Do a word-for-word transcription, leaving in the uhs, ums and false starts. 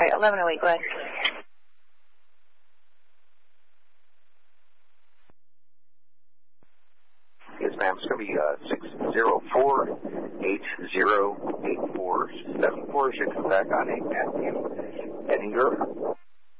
right, eleven oh eight, go ahead. Yes, ma'am. It's going to be uh, six zero four eight zero eight four seven four. Should come back on a Matthew Ettinger.